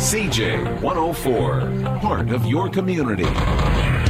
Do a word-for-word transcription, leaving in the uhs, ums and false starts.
C J one oh four, part of your community.